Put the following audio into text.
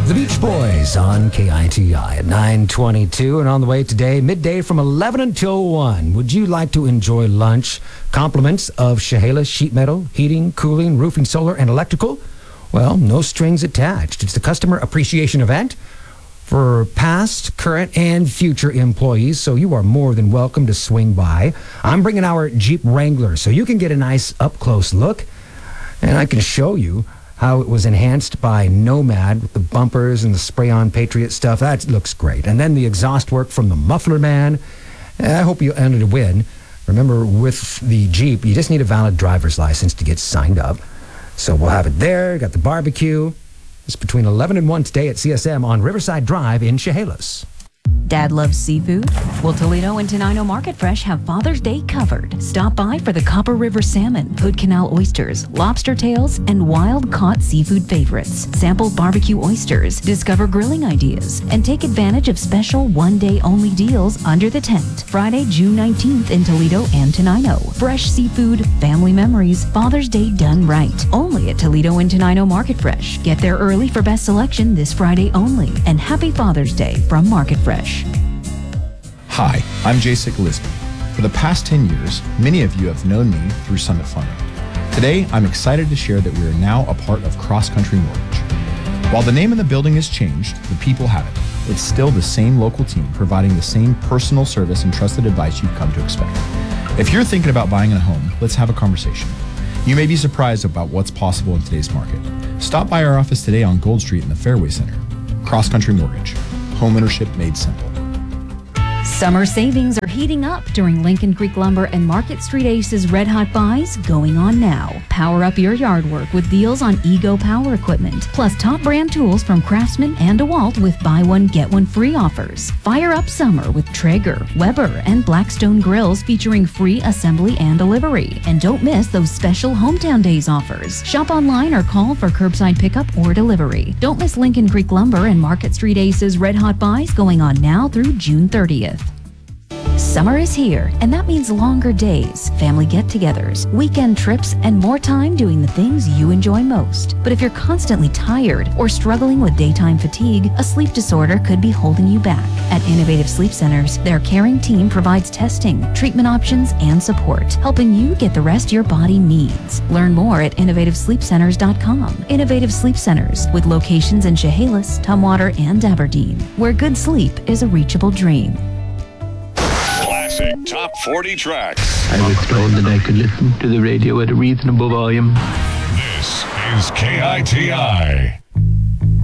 The Beach Boys on KITI at 9:22, and on the way today, midday from 11 until 1. Would you like to enjoy lunch? Compliments of Chehalis Sheet Metal, heating, cooling, roofing, solar, and electrical? Well, no strings attached. It's the customer appreciation event for past, current, and future employees, so you are more than welcome to swing by. I'm bringing our Jeep Wrangler, so you can get a nice up-close look, and I can show you how it was enhanced by Nomad with the bumpers and the spray-on Patriot stuff. That looks great. And then the exhaust work from the Muffler Man. I hope you ended a win. Remember, with the Jeep, you just need a valid driver's license to get signed up. So we'll have it there. Got the barbecue. It's between 11 and 1 today at CSM on Riverside Drive in Chehalis. Dad loves seafood? Well, Toledo and Tenino Market Fresh have Father's Day covered. Stop by for the Copper River salmon, Hood Canal oysters, lobster tails, and wild-caught seafood favorites. Sample barbecue oysters, discover grilling ideas, and take advantage of special one-day-only deals under the tent. Friday, June 19th in Toledo and Tenino. Fresh seafood, family memories, Father's Day done right. Only at Toledo and Tenino Market Fresh. Get there early for best selection this Friday only. And happy Father's Day from Market Fresh. Hi, I'm Jason Gillespie. For the past 10 years, many of you have known me through Summit Funding. Today, I'm excited to share that we are now a part of Cross Country Mortgage. While the name of the building has changed, the people haven't. It's still the same local team providing the same personal service and trusted advice you've come to expect. If you're thinking about buying a home, let's have a conversation. You may be surprised about what's possible in today's market. Stop by our office today on Gold Street in the Fairway Center. Cross Country Mortgage. Homeownership made simple. Summer savings are heating up during Lincoln Creek Lumber and Market Street Ace's Red Hot Buys going on now. Power up your yard work with deals on Ego Power Equipment, plus top brand tools from Craftsman and DeWalt with buy one, get one free offers. Fire up summer with Traeger, Weber, and Blackstone grills featuring free assembly and delivery. And don't miss those special Hometown Days offers. Shop online or call for curbside pickup or delivery. Don't miss Lincoln Creek Lumber and Market Street Ace's Red Hot Buys going on now through June 30th. Summer is here, and that means longer days, family get-togethers, weekend trips, and more time doing the things you enjoy most. But if you're constantly tired or struggling with daytime fatigue, a sleep disorder could be holding you back. At Innovative Sleep Centers, their caring team provides testing, treatment options, and support, helping you get the rest your body needs. Learn more at innovativesleepcenters.com. Innovative Sleep Centers, with locations in Chehalis, Tumwater, and Aberdeen, where good sleep is a reachable dream. Classic Top 40 tracks. I was told that I could listen to the radio at a reasonable volume. This is KITI.